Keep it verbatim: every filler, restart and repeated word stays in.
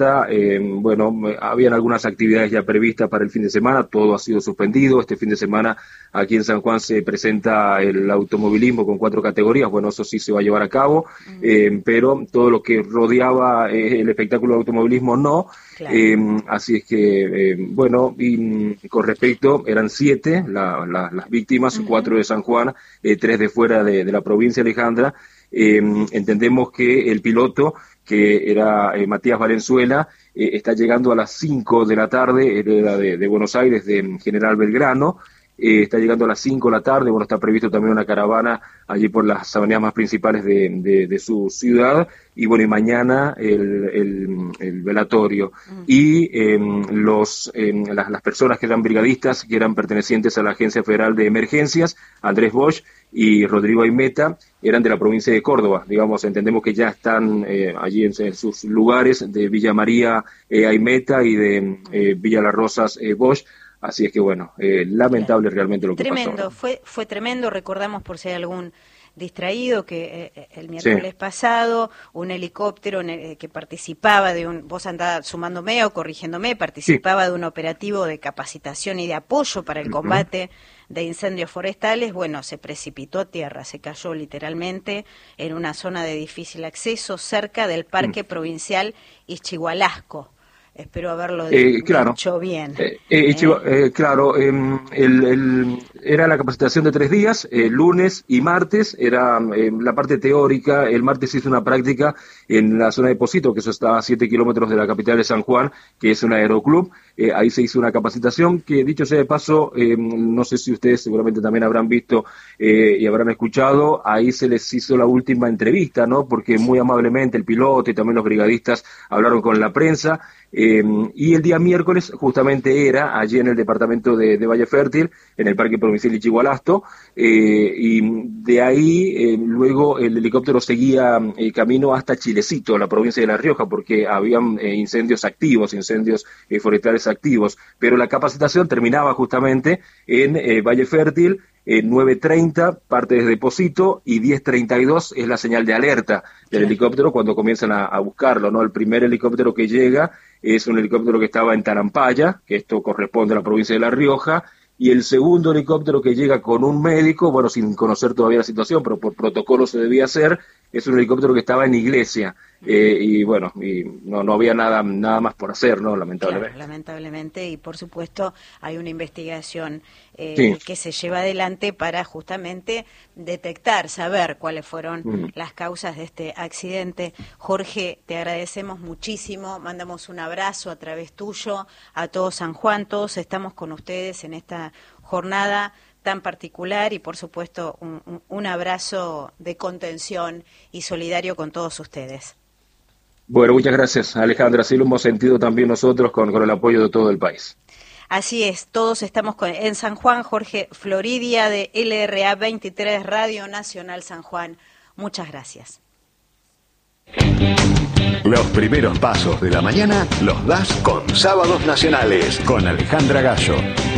Eh, bueno, habían algunas actividades ya previstas para el fin de semana, todo ha sido suspendido. Este fin de semana aquí en San Juan se presenta el automovilismo con cuatro categorías, bueno, eso sí se va a llevar a cabo, uh-huh. eh, pero todo lo que rodeaba eh, el espectáculo de automovilismo no, claro. eh, así es que, eh, bueno, y con respecto, eran siete la, la, las víctimas, uh-huh. cuatro de San Juan, eh, tres de fuera de, de la provincia de Alejandra. Eh, entendemos que el piloto, que era eh, Matías Valenzuela, eh, está llegando a las cinco de la tarde, era de, de Buenos Aires, de General Belgrano, eh, está llegando a las cinco de la tarde, bueno, está previsto también una caravana allí por las avenidas más principales de, de, de su ciudad, y bueno, y mañana el, el, el velatorio. Mm. Y eh, los eh, las, las personas que eran brigadistas, que eran pertenecientes a la Agencia Federal de Emergencias, Andrés Bosch y Rodrigo Aimeta, eran de la provincia de Córdoba, digamos, entendemos que ya están eh, allí en, en sus lugares, de Villa María eh, Aimeta y de eh, Villa Las Rosas eh, Bosch, así es que bueno, eh, lamentable claro. realmente lo que tremendo, pasó. Tremendo, fue, fue tremendo, recordamos por si hay algún distraído que eh, el miércoles sí. pasado un helicóptero eh, que participaba de un, vos andás sumándome o corrigiéndome, participaba sí. de un operativo de capacitación y de apoyo para el uh-huh. combate de incendios forestales, bueno, se precipitó a tierra, se cayó literalmente en una zona de difícil acceso cerca del Parque uh-huh. Provincial Ixchigualasco. Espero haberlo eh, claro. dicho bien. Eh, eh, eh. Eh, claro, eh, el, el, era la capacitación de tres días, eh, lunes y martes, era eh, la parte teórica. El martes hizo una práctica en la zona de Pocito, que eso está a siete kilómetros de la capital de San Juan, que es un aeroclub. Eh, ahí se hizo una capacitación que, dicho sea de paso, eh, no sé si ustedes seguramente también habrán visto eh, y habrán escuchado, ahí se les hizo la última entrevista, ¿no? Porque muy amablemente el piloto y también los brigadistas hablaron con la prensa. Eh, y el día miércoles justamente era allí en el departamento de, de Valle Fértil, en el Parque Provincial Ixchigualasto, eh, y de ahí eh, luego el helicóptero seguía eh, camino hasta Chilecito, la provincia de La Rioja, porque habían eh, incendios activos, incendios eh, forestales activos, pero la capacitación terminaba justamente en eh, Valle Fértil. Eh, nueve treinta parte desde Pocito y diez treinta y dos es la señal de alerta del sí. helicóptero cuando comienzan a, a buscarlo, ¿no? El primer helicóptero que llega es un helicóptero que estaba en Tarampaya, que esto corresponde a la provincia de La Rioja, y el segundo helicóptero que llega con un médico, bueno, sin conocer todavía la situación, pero por protocolo se debía hacer, es un helicóptero que estaba en Iglesia, eh, y bueno, y no, no había nada, nada más por hacer, ¿no? Lamentablemente. Claro, lamentablemente, y por supuesto hay una investigación eh, sí. que se lleva adelante para justamente detectar, saber cuáles fueron mm. las causas de este accidente. Jorge, te agradecemos muchísimo, mandamos un abrazo a través tuyo a todo San Juan, todos estamos con ustedes en esta jornada tan particular y por supuesto un, un, un abrazo de contención y solidario con todos ustedes. Bueno, muchas gracias, Alejandra, así lo hemos sentido también nosotros con, con el apoyo de todo el país. Así es, todos estamos con, en San Juan. Jorge Floridia de L R A veintitrés Radio Nacional San Juan, muchas gracias. Los primeros pasos de la mañana los das con Sábados Nacionales, con Alejandra Gallo.